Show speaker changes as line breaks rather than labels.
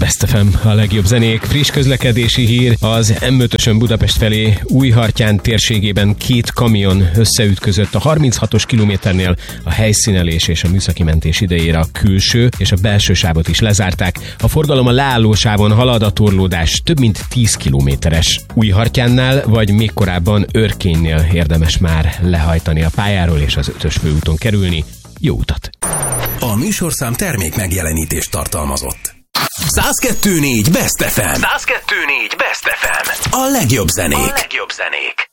Best FM, a legjobb zenék. Friss közlekedési hír: az M5-ösön Budapest felé Újhartyán térségében 2 kamion összeütközött. A 36-os kilométernél a helyszínelés és a műszaki mentés idejére a külső és a belső sávot is lezárták. A forgalom a leálló sávon halad, a torlódás több mint 10 kilométeres. Újhartyánnál vagy még korábban Örkénynél érdemes már lehajtani a pályáról és az 5-ös főúton kerülni. Jó utat!
A műsorszám termék megjelenítést tartalmazott. 102.4 Best FM. 102.4 Best FM. A legjobb zenék.